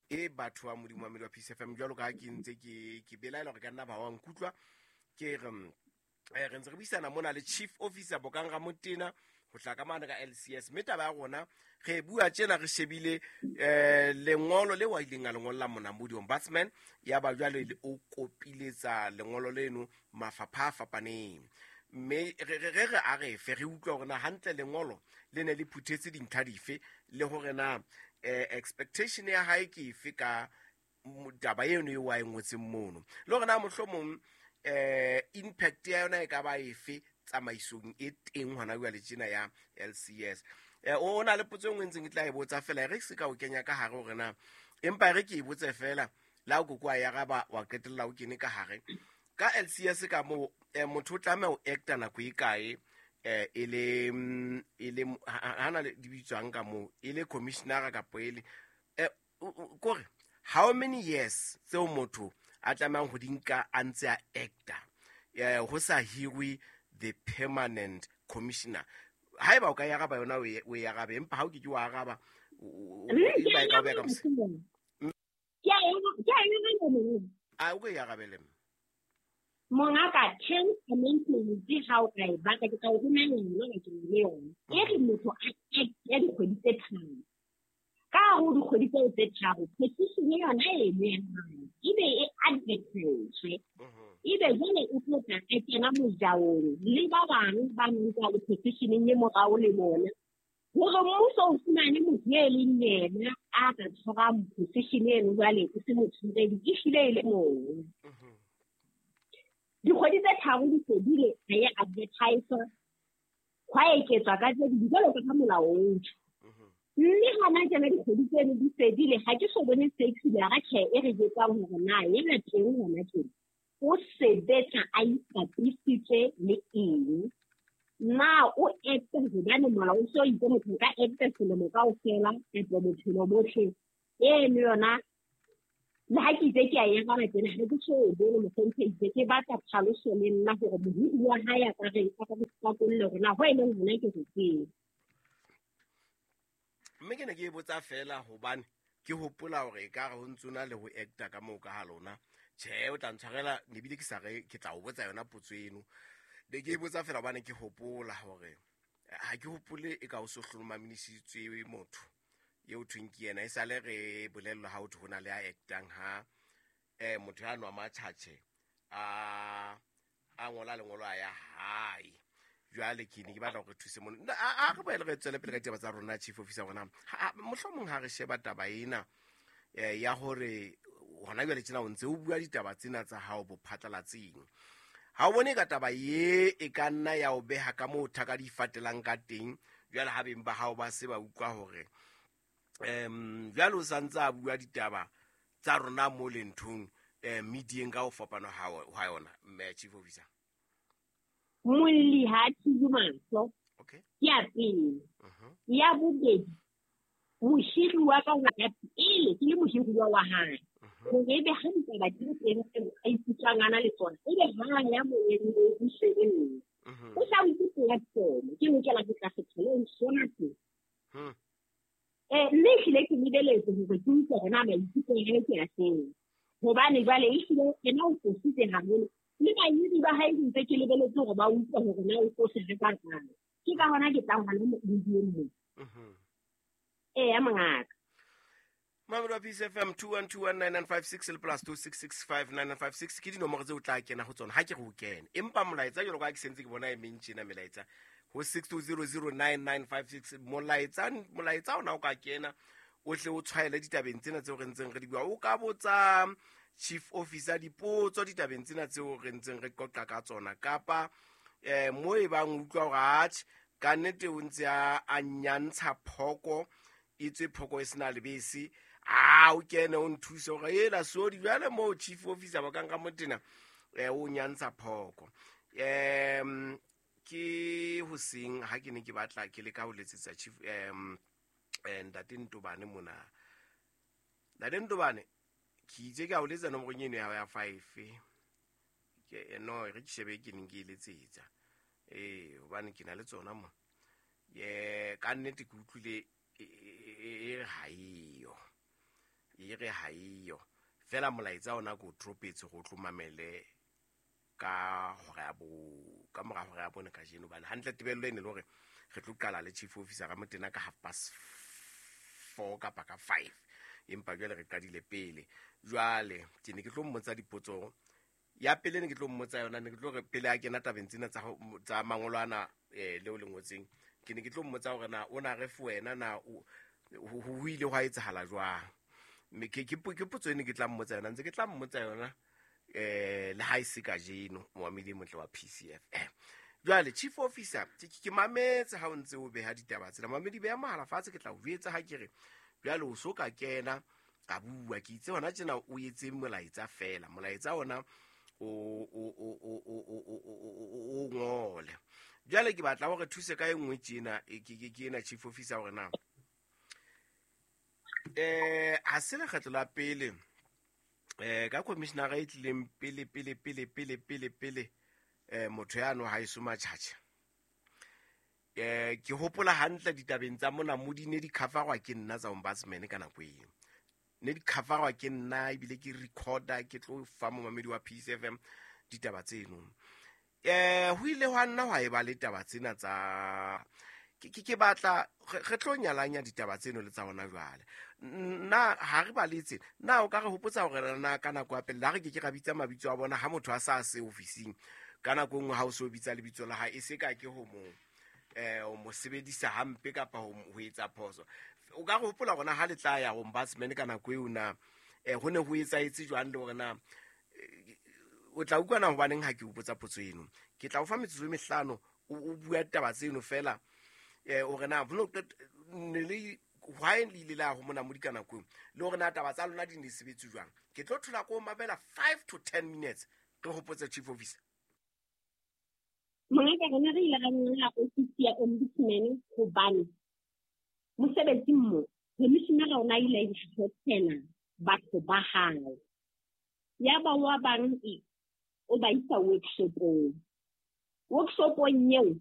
e batho wa modimo wa Mmele wa Peace FM jwalo ka ke ntse ke belaela gore ka nna ba wa nkutlwa ke re ntse re buisana mona le Chief Officer Bokang Ramotena go tla ka mana ka LCS mme taba ya gona ge bua tjena re shebile lengolo le wa ileng a lengolo la Monamodi Ombudsman ya ba jwale le o kopiletsa lengolo leno mafapha fapaneng mme re a re fe re utlwa gore na hantle lengolo le ne le phuthetse dintlha dife le gore na expectation ya hae ke ife ka taba eno e wa engwetseng mono le gore na mohlomong impact ya yona e ka ba efe tsamaisong e teng hona jwa le tsena ya LCS o na le potso engwe ntseng ke tla e botsa fela re se ka o kenya ka hare gore na empa re ke e botse fela la go kwa ya gaba wa ketella o kene ka hare ka LCS ka mo motho o tlameha o acta nako e kae ele hana le dibitswang ka mo ele commissioner ka poele kore how many years tseo motho a tlamang go dinka a ntse a acta go sa hirwe the permanent commissioner ha eba o ka ya gaba yona o ya gabe empa ha o ke wa gaba e ba ka ba ka mse a o ke ya gabele Mongaka 10 amendments di ha o ka e baka ke ka o bona nna ke le yona e re motho a ya di kgwedi tse tharo ka go di kgwedi tse tharo petition yona e le ebe e advertise ebe jone o tlotla e tsena mojaong le ba bang ba nka le petition ye morao le bona gore mmuso o fumane motho e leng yena a ka tshwara position eno jwale e se motho re di ishile ile moo dikgwedi tse tharo di fedile ga e advertise kwa eketswa ka tse di jalo ka molao mme gana jana dikgwedi tseno di fedile ga ke so bone sexy ya ga ke e re jetsang gore na e le teng gona teng o sebetsa a ipapisitse le eng na o etse gobane molao so itse motho ka etse selemo ka o fela epo bophelo botlhe eno yona le ha ke itse ke a ega ba tsena ga ke so bone motlhompe itse ke batla tlhaloso le nna gore mohudi wa hae a ka re ka go kolle gore na go e leng gona ke go tseng mme ke ne ke e botsa fela hobane ke hopola gore e ka re ho ntsona le ho acta ka moo ka ha lona tjhe o tla ntshwarela ne bile ke sa re ke tla o botsa yona potso eno de ke e botsa fela hobane ke hopola gore ha ke hopole e ka o so hlomamisitswe motho yo thwinki yena e sale re bolelwa ha o thona le a actang ha motho ya nwa matšhatše a ngola lengolo ya hae jwale ke ne ke batla go thuse mona a re boele re tswele pele ka taba tsa rona Chief Officer bona mohlomong ha re sheba taba ena ya gore hona jwale tsena o ntse o bua ditaba tsena tsa hao bophatlalatseng ha o bone ka taba ye e ka nna ya o beha ka mo thaka di fatelang ka teng jwale ha beng ba hao ba se ba utlwa hore jwale o santse a bua ditaba tsa rona mo lenthong medieng ka o fapana ha yona Chief Officer molli ha tshidumantso okay ya pele ya bobedi moshiri wa ka wa pele ke le moshiri wa hae go ebe ha ditaba di teng a ipitsangana le tsona ebe ha ya mo yeng go shebeng o sa itse ya tsona ke lokela go tla fetela sona tse le ile ke lebeletse go ke itse rena ba itse ene ke a seng gobane jwale e ile ena o tsitse haholo le ba yidi ba hae ntse ke lebeletse go ba utlwa gore na o go se re ka tsana ke ka hona ke tla hana mo dieng mo ya mangaka Mmele wa Peace FM 21219956 le plus 26659956 ke dinomoro tse o tla kena go tsona ha ke go kene empa molaetsa jalo ka ke sentse ke bona e mentšhina melaetsa go 62009956 molaetsa ona o ka kena o tle o tshwaela ditabeng tsena tseo re ntseng re di bua o ka botsa Chief Officer dipotso ditabeng tsena tseo re ntseng re qoqa ka tsona kapa mo e bang utlwa gore athe ka nnete o ntse a nyantsha phoko itse phoko e sena lebese o kene o nthuse gore ela so di jale mo Chief Officer ba kang ka motena o nyantsha phoko ke ho seng ha ke ne ke batla ke le ka ho letsetsa Chief Ntate Ntobane mona Ntate Ntobane ke itse ka o letsa nomoro eno ya 5 ke no re tshebe ke neng ke letsetsa hobane ke na le tsona mo ka nnete ke utlwile e ke re ha eyo fela molaetsa ona go tropetse go tlomamele ka mora hore ya bone ka jeno bana hantle tebello ene le hore re tlo qala le chief officer ga motena ka 4:30 kapa ka 5 empa jwale re qadile pele jwale ke ne ke tlo mmotsa dipotso ya pele ne ke tlo mmotsa yona ne ke tlo re pele a kena tabeng tsena tsa mangolwana leo le ngotseng ke ne ke tlo mmotsa hore na o na re fuena na ho ile hwa etsahala jwang mme ke potso ene ke tla mmotsa yona ntse ke tla mmotsa yona le ha ise ka jeno moamedi motle wa PCF jwale chief officer ke mametse ha o ntse o beha ditaba tsena mamedi be ya mahala fatshe ke tla o jwetsa ha ke re jwale o so ka kena ka bua ke itse hona tsena o etse molaetsa fela molaetsa ona o ngole jwale ke batla hore thuse ka engwe tsena ke ena chief officer hore na ha se le kgetlo la pele ka commissioner ga itlileng pele motho ya no ha iso matjhatjha ke hopola hantle ditabeng tsa mona mo di ne di coverwa ke nna tsa ombudsman ka nako eo ne di coverwa ke nna ibile ke recorder ke tlo fa mo mamedi wa PCFM ditaba tseno ho ile hwa nna hwa eba le taba tsena tsa ke batla re tlo nyalanya ditaba tseno le tsa hona jwale na ha re ba letse na o ka re hopotsa hore na ka nako ya pele la re ke ga bitsa mabitso a bona ha motho a sa se officing kana go ngwe ha o so bitsa lebitso la ha e se ka ke ho mo sebedisa hampe kapa ho etsa phoso o ka re hopola gona ha le tla ya ombudsman kana go una go ne go etsa jwang le hore na o tla ukwana ho baneng ha ke upotsa potso eno ke tla o fa metsotso e 5 o bua taba tseno fela o re na bono ne le why le la ho mona mo dikana go le hore na taba tsa lona di ne sebetsi jwang ke tlo thola go mabela 5 to 10 minutes re hopotsa chief officer mongaka rena re ile ga nna ofisi ya ombudsman go bana mosebetsi mo commissioner ga ona ile ditshotena batho ba hae ya ba wa bang o ba isa workshopong yeo